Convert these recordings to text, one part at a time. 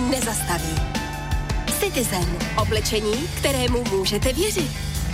nezastaví. Citizen. Oblečení, kterému můžete věřit.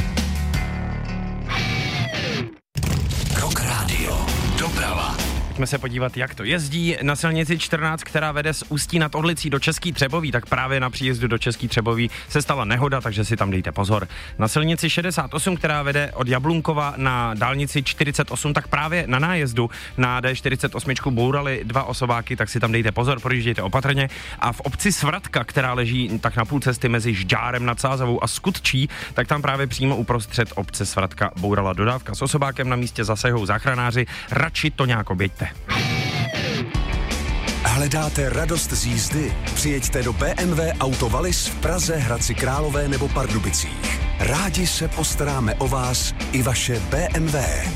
Rock Radio. Doprava. Pojďme se podívat, jak to jezdí. Na silnici 14, která vede z Ústí nad Orlicí do Český Třeboví, tak právě na příjezdu do Český Třeboví se stala nehoda, takže si tam dejte pozor. Na silnici 68, která vede od Jablunkova na dálnici 48, tak právě na nájezdu na D48 bourali 2 osobáky, tak si tam dejte pozor, projíždějte opatrně. A v obci Svratka, která leží tak na půl cesty mezi Žďárem nad Sázavou a Skutčí, tak tam právě přímo uprostřed obce Svratka bourala dodávka s osobákem, na místě zasahou záchranáři, radši to nějak oběďte. Hledáte radost z jízdy? Přijeďte do BMW Auto Wallis v Praze, Hradci Králové nebo Pardubicích. Rádi se postaráme o vás i vaše BMW.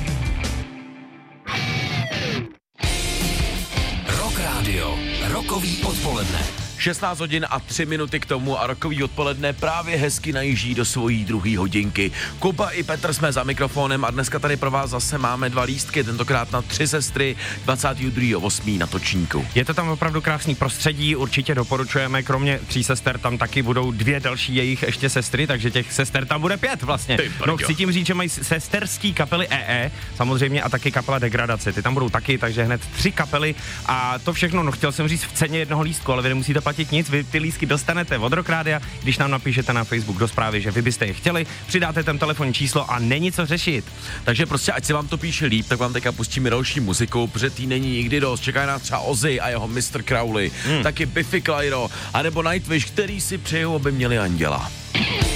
Rock Radio. Rokový odpoledne. 16 hodin a 3 minuty k tomu a rokový odpoledne právě hezky najíždí do svojí druhé hodinky. Kuba i Petr jsme za mikrofonem a dneska tady pro vás zase máme 2 lístky, tentokrát na 3 sestry 22.8. na Točníku. Je to tam opravdu krásný prostředí, určitě doporučujeme, kromě 3 sester tam taky budou 2 další jejich ještě sestry, takže těch sester tam bude 5 vlastně. No chci tím říct, že mají sesterský kapely EE, samozřejmě a taky kapela Degradace, ty tam budou taky, takže hned 3 kapely a to všechno, no chtěl jsem říct v ceně jednoho lístku, ale vy nemusíte platit nic, vy ty lístky dostanete od Rock Rádia, když nám napíšete na Facebook do zprávy, že vy byste je chtěli, přidáte tam telefonní číslo a není co řešit. Takže prostě ať se vám to píše líp, tak vám teďka pustíme další muziku, protože tý není nikdy dost. Čeká nás třeba Ozzy a jeho Mr. Crowley, taky Biffy Clyro, anebo Nightwish, který si přejou, aby měli anděla.